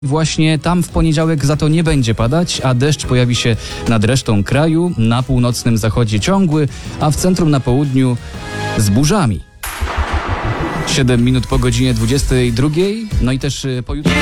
Właśnie tam w poniedziałek za to nie będzie padać, a deszcz pojawi się nad resztą kraju, na północnym zachodzie ciągły, a w centrum na południu z burzami. 7 minut po godzinie 22, no i też pojutrze...